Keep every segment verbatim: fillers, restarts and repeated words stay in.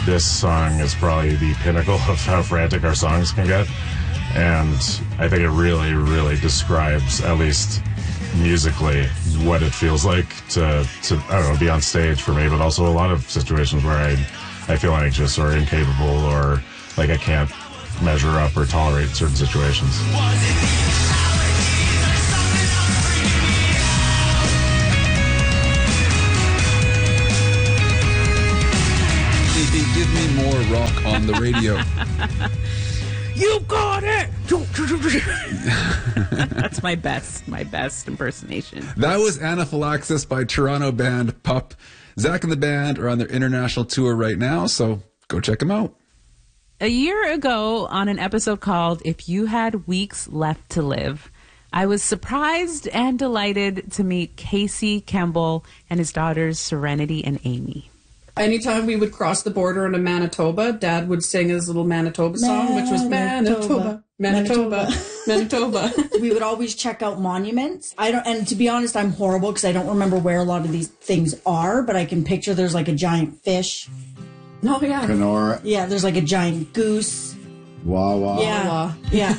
this song is probably the pinnacle of how frantic our songs can get. And I think it really, really describes, at least musically, what it feels like to, to I don't know, be on stage for me, but also a lot of situations where I, I feel anxious or incapable or like I can't measure up or tolerate certain situations. Give me more rock on the radio. You got it! That's my best, my best impersonation. That was Anaphylaxis by Toronto band Pup. Zach and the band are on their international tour right now, so go check them out. A year ago, on an episode called If You Had Weeks Left to Live, I was surprised and delighted to meet Casey Kemble and his daughters Serenity and Amy. Anytime we would cross the border into Manitoba, Dad would sing his little Manitoba song, which was Manitoba, Manitoba, Manitoba. We would always check out monuments. I don't, and to be honest, I'm horrible because I don't remember where a lot of these things are, but I can picture there's like a giant fish. Oh, yeah. Kenora. Yeah, there's like a giant goose. Wawa. Yeah, yeah.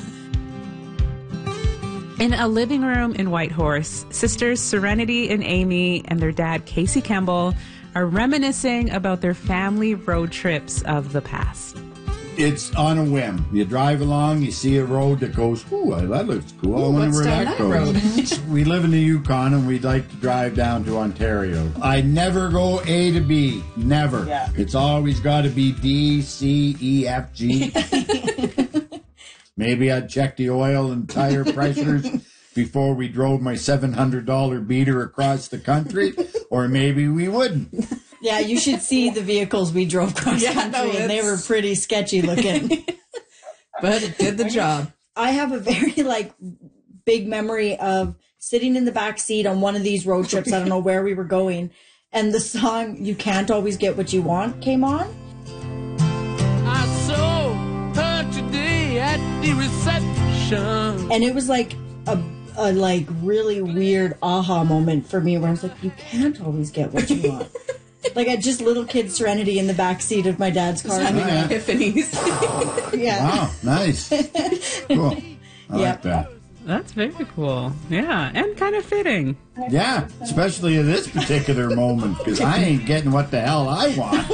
In a living room in Whitehorse, sisters Serenity and Amy and their dad Casey Kemble are reminiscing about their family road trips of the past. It's on a whim. You drive along, you see a road that goes, ooh, that looks cool. Ooh, I wonder what's where down that, that goes. We live in the Yukon and we'd like to drive down to Ontario. I never go A to B. Never. Yeah. It's always got to be D, C, E, F, G. Maybe I'd check the oil and tire pressures before we drove my seven hundred dollars beater across the country, or maybe we wouldn't. Yeah, you should see the vehicles we drove cross Yeah, country, no, and they it's- were pretty sketchy looking. But it did the job. I have a very, like, big memory of sitting in the back seat on one of these road trips. I don't know where we were going. And the song, You Can't Always Get What You Want, came on. I saw her today at the reception. And it was like a, a like really weird aha moment for me where I was like, you can't always get what you want. Like a just little kid Serenity in the back seat of my dad's car. Having Yeah. epiphanies. Yeah. Wow, nice. Cool. I Yep. like that. That's very cool. Yeah, and kind of fitting. Yeah, especially at this particular moment, because I ain't getting what the hell I want.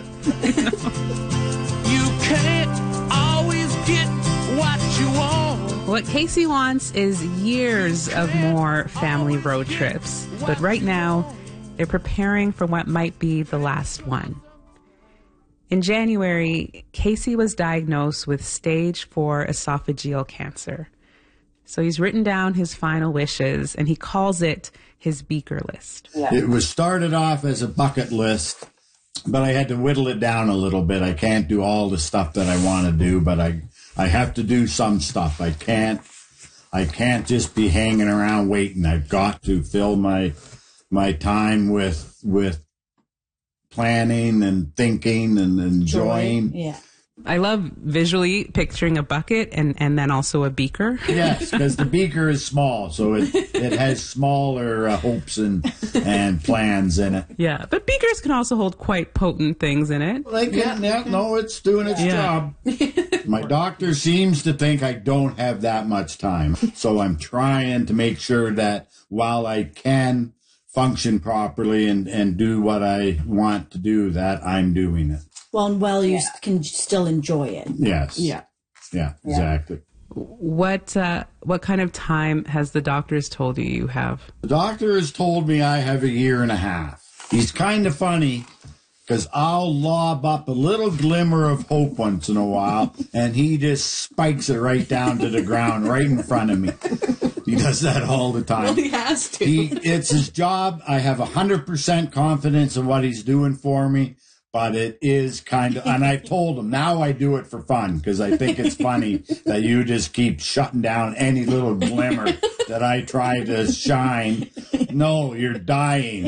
You can't always get what you want. What Casey wants is years of more family road trips. But right now, they're preparing for what might be the last one. In January, Casey was diagnosed with stage four esophageal cancer. So he's written down his final wishes, and he calls it his beaker list. It was started off as a bucket list, but I had to whittle it down a little bit. I can't do all the stuff that I want to do, but I I have to do some stuff. I can't I can't just be hanging around waiting. I've got to fill my my time with with planning and thinking and enjoying. Yeah. I love visually picturing a bucket and, and then also a beaker. Yes, because the beaker is small, so it it has smaller uh, hopes and and plans in it. Yeah, but beakers can also hold quite potent things in it. Like, yeah, yeah, no, it's doing its Yeah. job. My doctor seems to think I don't have that much time, so I'm trying to make sure that while I can function properly and, and do what I want to do, that I'm doing it. Well, and well, you can still enjoy it. Yes. Yeah. Yeah, exactly. What uh, what kind of time has the doctors told you you have? The doctor has told me I have a year and a half. He's kind of funny because I'll lob up a little glimmer of hope once in a while, and he just spikes it right down to the ground right in front of me. He does that all the time. Well, he has to. He, it's his job. I have one hundred percent confidence in what he's doing for me, but it is kind of, and I've told him, now I do it for fun because I think it's funny that you just keep shutting down any little glimmer that I try to shine. No, you're dying.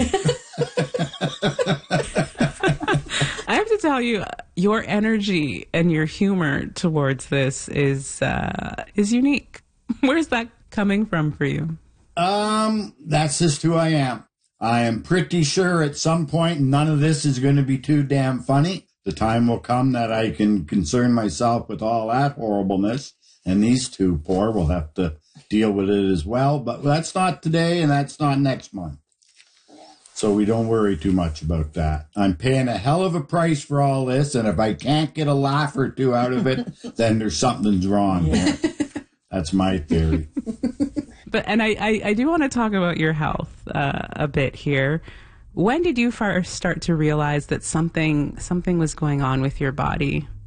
I have to tell you, your energy and your humor towards this is uh, is unique. Where's that coming from for you? Um, that's just who I am. I am pretty sure at some point none of this is going to be too damn funny, the time will come that I can concern myself with all that horribleness, and these two poor will have to deal with it as well. But that's not today, and that's not next month. So we don't worry too much about that. I'm paying a hell of a price for all this, and if I can't get a laugh or two out of it, then there's something's wrong there. That's my theory. But and I, I, I do want to talk about your health uh, a bit here. When did you first start to realize that something something was going on with your body?